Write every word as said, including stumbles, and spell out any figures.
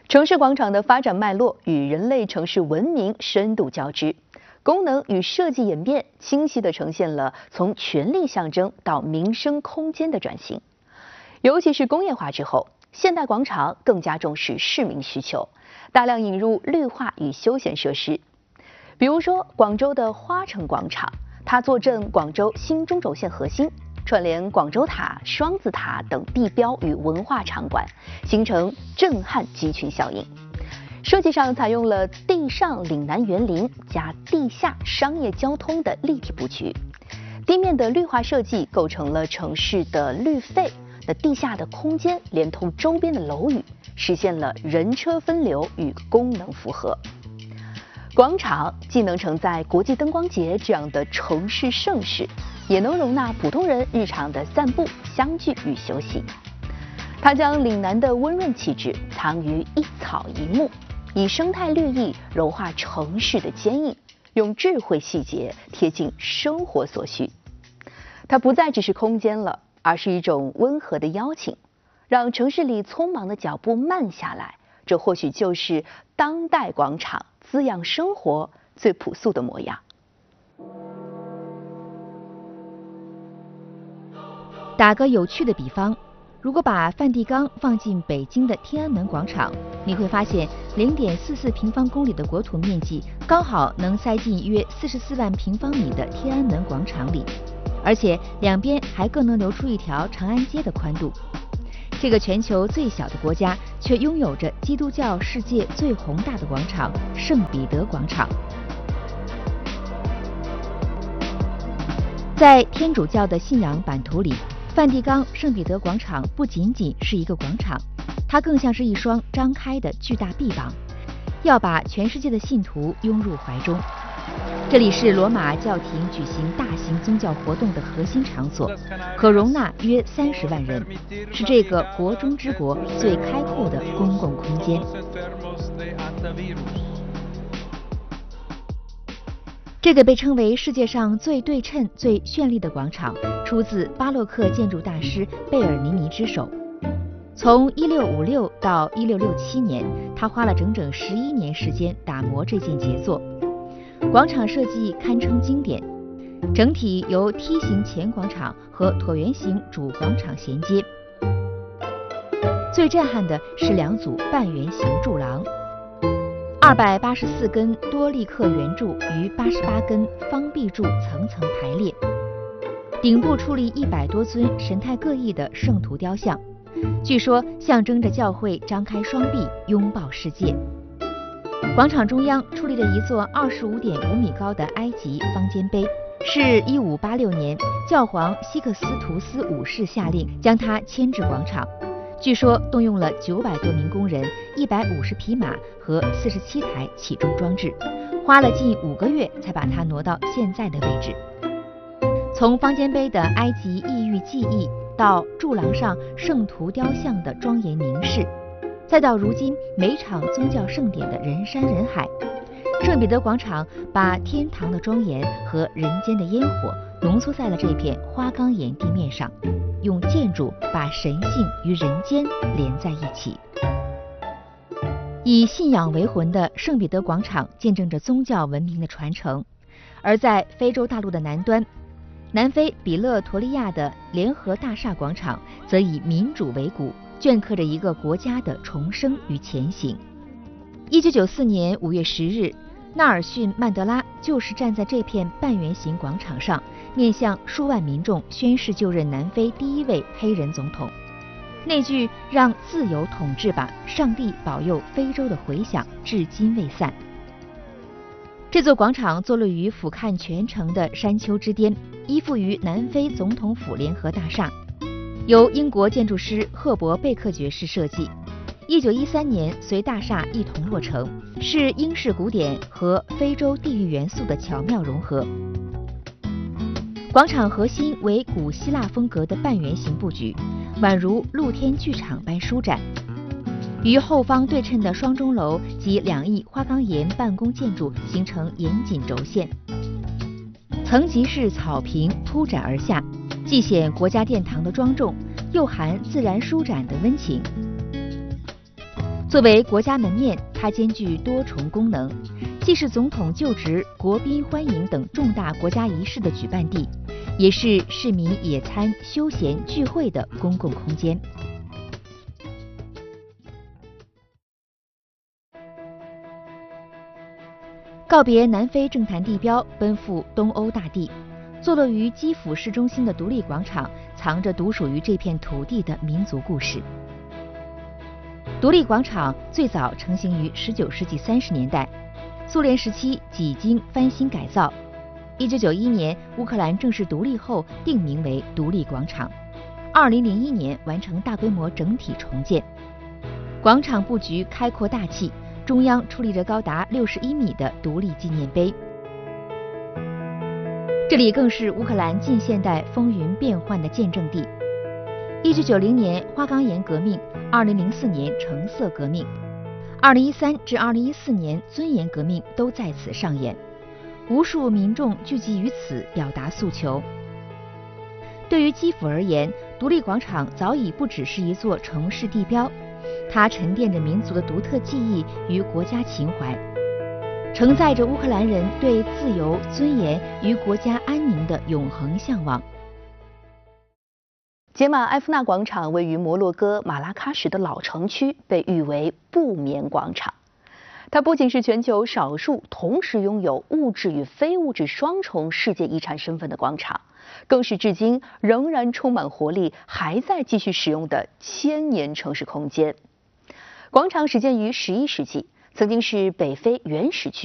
城市广场的发展脉络与人类城市文明深度交织，功能与设计演变清晰地呈现了从权力象征到民生空间的转型。尤其是工业化之后，现代广场更加重视市民需求，大量引入绿化与休闲设施。比如说，广州的花城广场，它坐镇广州新中轴线核心，串联广州塔、双子塔等地标与文化场馆，形成震撼集群效应。设计上采用了地上岭南园林加地下商业交通的立体布局，地面的绿化设计构成了城市的绿肺，那地下的空间连通周边的楼宇，实现了人车分流与功能符合。广场既能承载国际灯光节这样的城市盛事，也能容纳普通人日常的散步、相聚与休息。它将岭南的温润气质藏于一草一木，以生态绿意柔化城市的坚硬，用智慧细节贴近生活所需。它不再只是空间了，而是一种温和的邀请，让城市里匆忙的脚步慢下来。这或许就是当代广场滋养生活最朴素的模样。 打个有趣的比方，如果把梵蒂冈放进北京的天安门广场，你会发现 零点四四平方公里的国土面积刚好能塞进约四十四万平方米的天安门广场里，而且两边还更能留出一条长安街的宽度。这个全球最小的国家，却拥有着基督教世界最宏大的广场——圣彼得广场。在天主教的信仰版图里，梵蒂冈圣彼得广场不仅仅是一个广场，它更像是一双张开的巨大臂膀，要把全世界的信徒拥入怀中。这里是罗马教廷举行大型宗教活动的核心场所，可容纳约三十万人，是这个国中之国最开阔的公共空间。这个被称为世界上最对称、最绚丽的广场，出自巴洛克建筑大师贝尔尼尼之手。从一六五六到一六六七年，他花了整整十一年时间打磨这件杰作。广场设计堪称经典，整体由梯形前广场和椭圆形主广场衔接。最震撼的是两组半圆形柱廊，二百八十四根多利克圆柱与八十八根方壁柱层层排列，顶部矗立一百多尊神态各异的圣徒雕像，据说象征着教会张开双臂拥抱世界。广场中央矗立了一座二十五点五米高的埃及方尖碑，是一五八六年教皇希克斯图斯五世下令将它迁至广场，据说动用了九百多名工人、一百五十匹马和四十七台起重装置，花了近五个月才把它挪到现在的位置。从方尖碑的埃及异域记忆，到柱廊上圣徒雕像的庄严凝视，再到如今每场宗教盛典的人山人海，圣彼得广场把天堂的庄严和人间的烟火浓缩在了这片花岗岩地面上，用建筑把神性与人间连在一起。以信仰为魂的圣彼得广场见证着宗教文明的传承，而在非洲大陆的南端，南非比勒陀利亚的联合大厦广场则以民主为骨，镌刻着一个国家的重生与前行。一九九四年五月十日，纳尔逊·曼德拉就是站在这片半圆形广场上，面向数万民众宣誓就任南非第一位黑人总统。那句“让自由统治吧，上帝保佑非洲”的回响至今未散。这座广场坐落于俯瞰全城的山丘之巅，依附于南非总统府联合大厦，由英国建筑师赫伯·贝克爵士设计。一九一三年随大厦一同落成，是英式古典和非洲地域元素的巧妙融合。广场核心为古希腊风格的半圆形布局，宛如露天剧场般舒展，与后方对称的双钟楼及两翼花岗岩办公建筑形成严谨轴线。层级式草坪铺展而下，既显国家殿堂的庄重，又含自然舒展的温情。 作为国家门面，它兼具多重功能，既是总统就职、国宾欢迎等重大国家仪式的举办地，也是市民野餐、休闲聚会的公共空间。告别南非政坛地标，奔赴东欧大地，坐落于基辅市中心的独立广场，藏着独属于这片土地的民族故事。独立广场最早成型于十九世纪三十年代，苏联时期几经翻新改造。一九九一年，乌克兰正式独立后定名为独立广场。二零零一年完成大规模整体重建。广场布局开阔大气，中央矗立着高达六十一米的独立纪念碑。这里更是乌克兰近现代风云变幻的见证地。一九九零年花岗岩革命，二零零四年橙色革命，二零一三至二零一四年尊严革命都在此上演，无数民众聚集于此表达诉求。对于基辅而言，独立广场早已不只是一座城市地标，它沉淀着民族的独特记忆与国家情怀，承载着乌克兰人对自由、尊严与国家安宁的永恒向往。 杰马埃夫纳广场位于摩洛哥马拉喀什的老城区，被誉为不眠广场。它不仅是全球少数同时拥有物质与非物质双重世界遗产身份的广场，更是至今仍然充满活力，还在继续使用的千年城市空间。广场始建于十一世纪，曾经是北非原始区